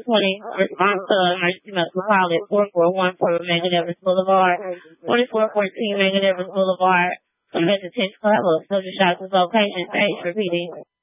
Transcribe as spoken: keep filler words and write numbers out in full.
twenty response to emergency medical call at four four one four Mega Nevers Boulevard, forty-four fourteen Mega Nevers Boulevard. Some vegetation level, soldier shots is location, page repeating.